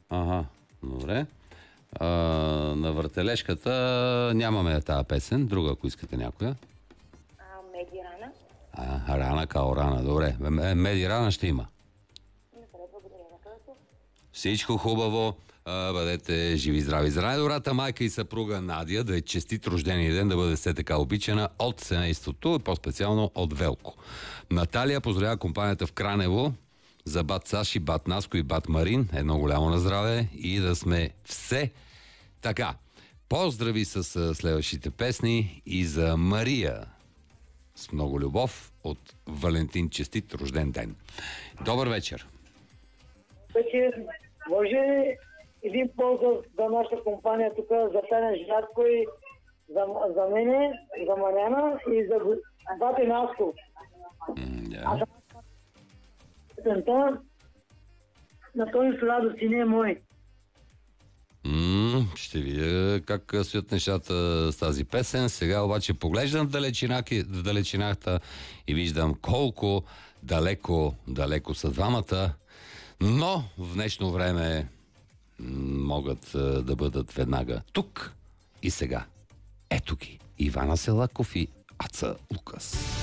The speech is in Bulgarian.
Ага, добре. На въртележката нямаме тази песен. Друга, ако искате някоя. Меди Рана. Рана као рана. Добре. Меди Рана ще има. Добре, благодаря на където. Всичко хубаво. Бъдете живи, здрави. За най-добрата майка и съпруга Надя да е честит рождения ден, да бъде все така обичана от семейството и по-специално от Велко. Наталия поздравява компанията в Кранево за бат Саши, бат Наско и бат Марин. Едно голямо на здраве и да сме все така. Поздрави с следващите песни и за Мария с много любов от Валентин. Честит рожден ден. Добър вечер. Вечер, може ли един поздрав за нашата компания тук, за Таня Жлятко и за мене, за Маняна и за бате Наско. Аз песента на този Сладо си не е мой. Ще видя как стоят нещата с тази песен. Сега обаче поглеждам в далечината и виждам колко далеко са двамата, но в днешно време могат да бъдат веднага тук и сега. Ето ги Ивана Селаков и Аца Лукас.